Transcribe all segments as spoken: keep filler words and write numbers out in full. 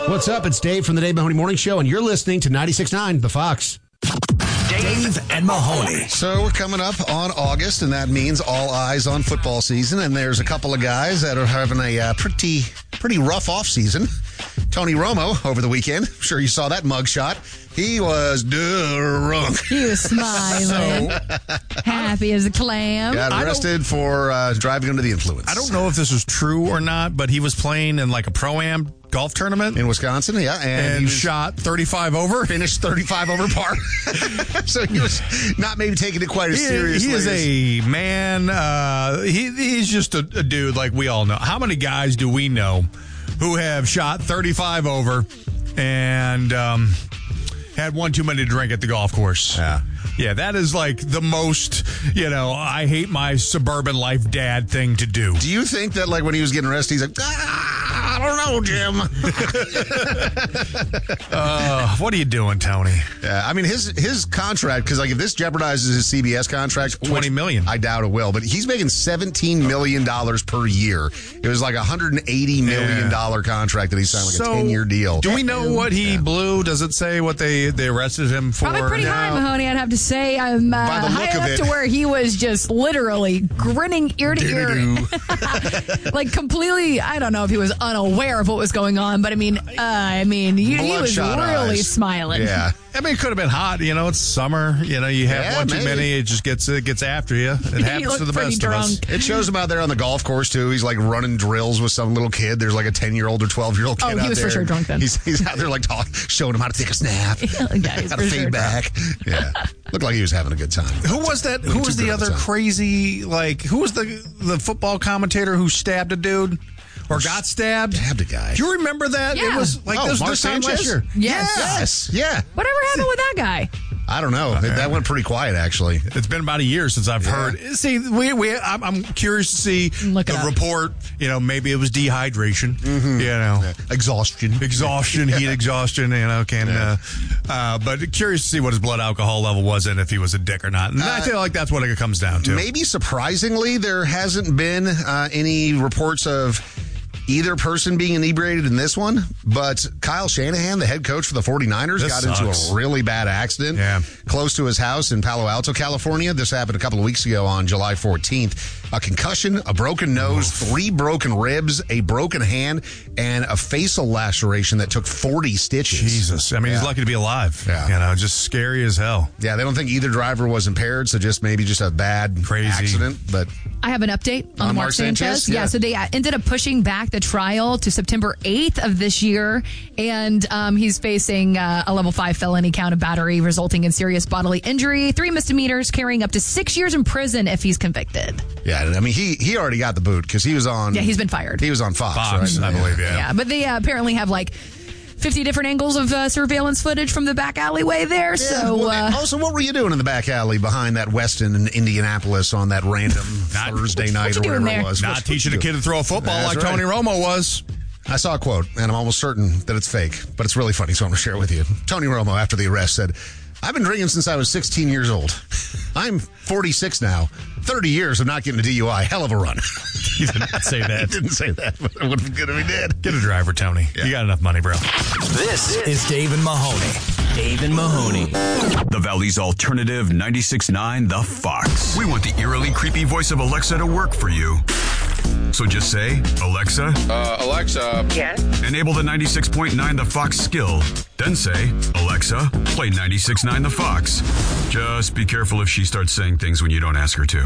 What's up? It's Dave from the Dave Mahoney Morning Show, and you're listening to ninety-six point nine The Fox. Dave and Mahoney. So we're coming up on August, and that means all eyes on football season. And there's a couple of guys that are having a uh, pretty pretty rough off season. Tony Romo over the weekend. I'm sure you saw that mugshot. He was drunk. He was smiling, happy as a clam. Got arrested for uh, driving under the influence. I don't know if this was true or not, but he was playing in like a Pro-Am golf tournament in Wisconsin, yeah, and, and he shot thirty-five over. Finished thirty-five over par. So he was not maybe taking it quite as he, seriously. He is as, a man. Uh, he, he's just a, a dude like we all know. How many guys do we know who have shot thirty-five over and um, had one too many to drink at the golf course? Yeah. Yeah, that is like the most, you know, I hate my suburban life dad thing to do. Do you think that, like, when he was getting arrested, he's like, ah, I don't know, Jim. uh, what are you doing, Tony? Yeah, I mean, his his contract, because, like, if this jeopardizes his C B S contract, twenty million dollars. I doubt it will, but he's making seventeen million dollars per year. It was like a one hundred eighty million dollars yeah. contract that he signed, like so, a ten-year deal. Do we know what he yeah. blew? Does it say what they, they arrested him for? Probably pretty now? high, Mahoney, I'd have to say. I'm uh, high enough it. to where he was just literally grinning ear to ear. Like completely, I don't know if he was unaware of what was going on, but I mean, uh, I mean, he, he was really eyes. smiling. Yeah. I mean, it could have been hot. You know, it's summer. You know, you have yeah, one too maybe. many. It just gets it gets after you. It happens to the best drunk. of us. It shows him out there on the golf course, too. He's, like, running drills with some little kid. There's, like, a ten-year-old or twelve-year-old kid oh, out there. he was for sure drunk then. He's, he's out there, like, talk, showing him how to take a snap, yeah, he's how to for fade sure back. Yeah. Looked like he was having a good time. Who was that? Who was the other crazy, like, who was the the football commentator who stabbed a dude? Or got stabbed? Stabbed a guy. Do you remember that? Yeah. It was like oh, this, Mark this time Sanchez? last year. Yes. Yes. Yeah. Whatever happened with that guy? I don't know. Okay. That went pretty quiet, actually. It's been about a year since I've yeah. heard. See, we, we, I'm, I'm curious to see Look the report. You know, maybe it was dehydration. Mm-hmm. You know, yeah. exhaustion, exhaustion, heat exhaustion. You know, can. Yeah. Uh, uh, but curious to see what his blood alcohol level was and if he was a dick or not. And uh, I feel like that's what it comes down to. Maybe surprisingly, there hasn't been uh, any reports of either person being inebriated in this one, but Kyle Shanahan, the head coach for the 49ers, this got sucks. into a really bad accident yeah. close to his house in Palo Alto, California. This happened a couple of weeks ago on July fourteenth. A concussion, a broken nose, Oof. three broken ribs, a broken hand, and a facial laceration that took forty stitches. Jesus. I mean, yeah. he's lucky to be alive. Yeah. You know, just scary as hell. Yeah, they don't think either driver was impaired, so just maybe just a bad Crazy. accident. But I have an update on, on Mark Sanchez. Sanchez? Yeah. yeah, so they ended up pushing back the trial to September eighth of this year, and um, he's facing uh, a level five felony count of battery resulting in serious bodily injury, three misdemeanors, carrying up to six years in prison if he's convicted. Yeah, I mean, he, he already got the boot because he was on... Yeah, he's been fired. He was on Fox, Fox right? I believe, yeah. Yeah, but they uh, apparently have like fifty different angles of uh, surveillance footage from the back alleyway there. Yeah, so, well, uh, also, what were you doing in the back alley behind that Westin in Indianapolis on that random not, Thursday what, night what or whatever there? it was? Not What's, teaching a kid to throw a football That's like right. Tony Romo was. I saw a quote, and I'm almost certain that it's fake, but it's really funny, so I'm going to share it with you. Tony Romo, after the arrest, said, I've been drinking since I was sixteen years old. I'm forty-six now. thirty years of not getting a D U I. Hell of a run. He did not say that. He didn't say that, but it would have been good if he did. Get a driver, Tony. Yeah. You got enough money, bro. This is Dave and Mahoney. Dave and Mahoney. The Valley's alternative ninety-six point nine The Fox. We want the eerily creepy voice of Alexa to work for you. So just say, Alexa. Uh, Alexa. Yes? Enable the ninety-six point nine The Fox skill. Then say, Alexa, play ninety-six point nine The Fox. Just be careful if she starts saying things when you don't ask her to.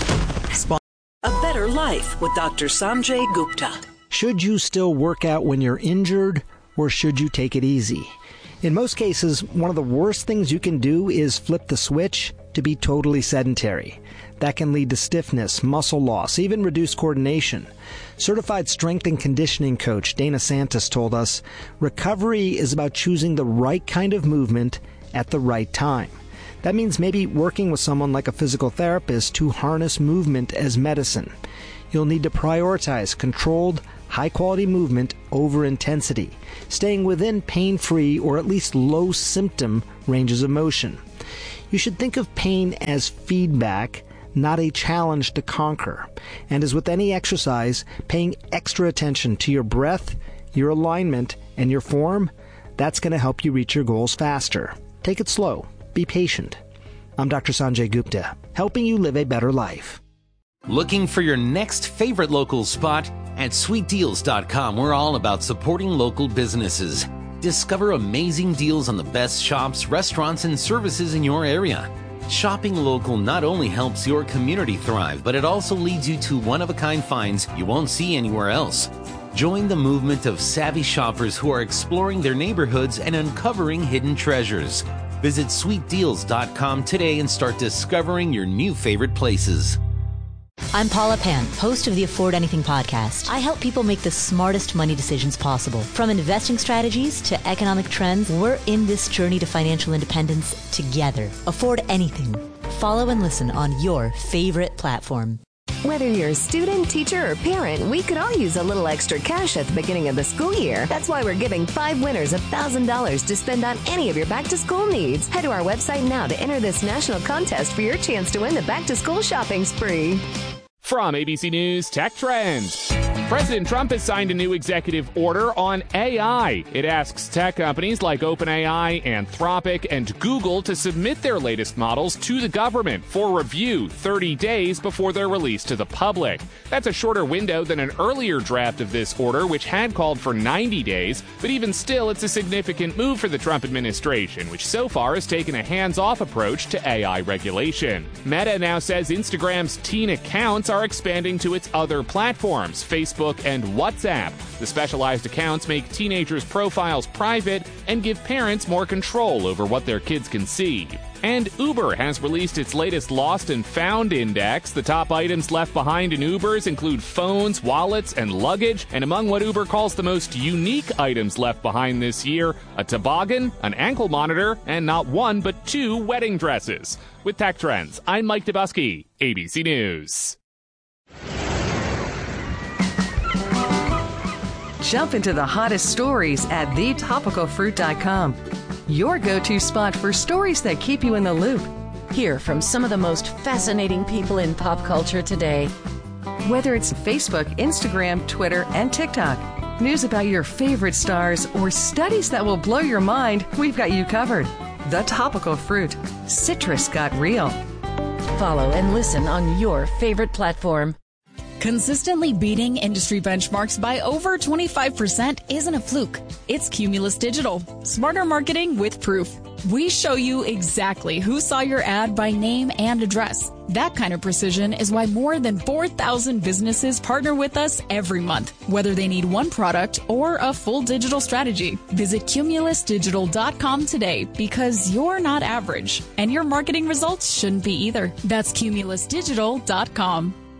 A better life with Doctor Sanjay Gupta. Should you still work out when you're injured, or should you take it easy? In most cases, one of the worst things you can do is flip the switch to be totally sedentary. That can lead to stiffness, muscle loss, even reduced coordination. Certified strength and conditioning coach Dana Santos told us, recovery is about choosing the right kind of movement at the right time. That means maybe working with someone like a physical therapist to harness movement as medicine. You'll need to prioritize controlled, high-quality movement over intensity, staying within pain-free or at least low-symptom ranges of motion. You should think of pain as feedback, not a challenge to conquer. And as with any exercise, paying extra attention to your breath, your alignment, and your form, that's going to help you reach your goals faster. Take it slow. Be patient. I'm Doctor Sanjay Gupta, helping you live a better life. Looking for your next favorite local spot? At sweet deals dot com, we're all about supporting local businesses. Discover amazing deals on the best shops, restaurants, and services in your area. Shopping local not only helps your community thrive, but it also leads you to one-of-a-kind finds you won't see anywhere else. Join the movement of savvy shoppers who are exploring their neighborhoods and uncovering hidden treasures. Visit sweet deals dot com today and start discovering your new favorite places. I'm Paula Pan, host of the Afford Anything podcast. I help people make the smartest money decisions possible. From investing strategies to economic trends, we're in this journey to financial independence together. Afford Anything. Follow and listen on your favorite platform. Whether you're a student, teacher, or parent, we could all use a little extra cash at the beginning of the school year. That's why we're giving five winners one thousand dollars to spend on any of your back-to-school needs. Head to our website now to enter this national contest for your chance to win the back-to-school shopping spree. From A B C News Tech Trends. President Trump has signed a new executive order on A I. It asks tech companies like OpenAI, Anthropic, and Google to submit their latest models to the government for review thirty days before they're released to the public. That's a shorter window than an earlier draft of this order, which had called for ninety days, but even still, it's a significant move for the Trump administration, which so far has taken a hands-off approach to A I regulation. Meta now says Instagram's teen accounts are expanding to its other platforms, Facebook and WhatsApp. The specialized accounts make teenagers' profiles private and give parents more control over what their kids can see. And Uber has released its latest Lost and Found Index. The top items left behind in Ubers include phones, wallets, and luggage. And among what Uber calls the most unique items left behind this year, a toboggan, an ankle monitor, and not one but two wedding dresses. With Tech Trends, I'm Mike Dubusky, A B C News. Jump into the hottest stories at the topical fruit dot com. Your go-to spot for stories that keep you in the loop. Hear from some of the most fascinating people in pop culture today. Whether it's Facebook, Instagram, Twitter, and TikTok, news about your favorite stars, or studies that will blow your mind, we've got you covered. The Topical Fruit. Citrus got real. Follow and listen on your favorite platform. Consistently beating industry benchmarks by over twenty-five percent isn't a fluke. It's Cumulus Digital. Smarter marketing with proof. We show you exactly who saw your ad by name and address. That kind of precision is why more than four thousand businesses partner with us every month, whether they need one product or a full digital strategy. Visit cumulus digital dot com today because you're not average, and your marketing results shouldn't be either. That's cumulus digital dot com.